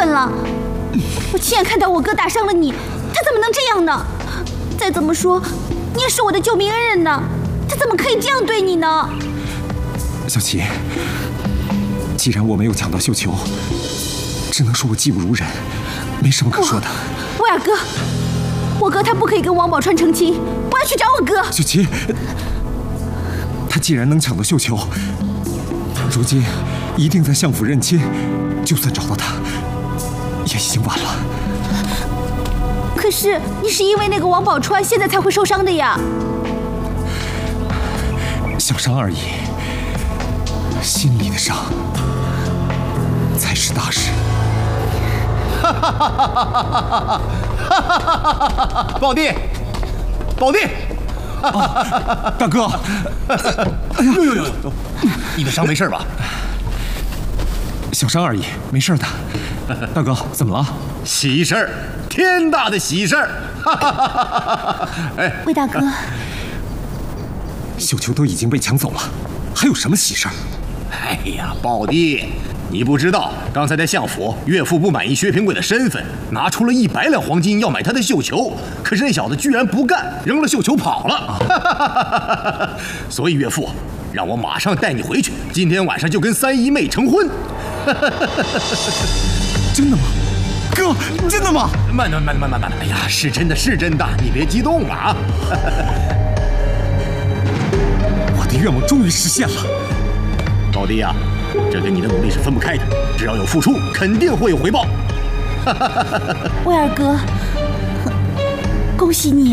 分了！我亲眼看到我哥打伤了你，他怎么能这样呢？再怎么说，你也是我的救命恩人呢，他怎么可以这样对你呢？ 小琪，既然我没有抢到绣球，只能说我技不如人，没什么可说的。 威尔哥，我哥他不可以跟王宝钏成亲，我要去找我哥。 小琪，他既然能抢到绣球，如今一定在相府认亲，就算找到他，也已经晚了。 可是你是因为那个王宝钏现在才会受伤的呀。 小伤而已，心里的伤才是大事。 宝弟，宝弟， 大哥， 呦，你的伤没事吧？ 小伤而已，没事的。大哥，怎么了？ 喜事儿，天大的喜事儿！哎， 魏大哥， 绣球都已经被抢走了，还有什么喜事儿？ 哎呀，宝弟，你不知道，刚才在相府，岳父不满意薛平贵的身份，拿出了100两黄金要买他的绣球，可是那小子居然不干，扔了绣球跑了。所以岳父让我马上带你回去，今天晚上就跟三姨妹成婚。 真的吗？哥，真的吗？ 慢！哎呀，是真的，你别激动了啊！ 我的愿望终于实现了。 宝弟呀，这跟你的努力是分不开的，只要有付出，肯定会有回报。 威尔哥，恭喜你。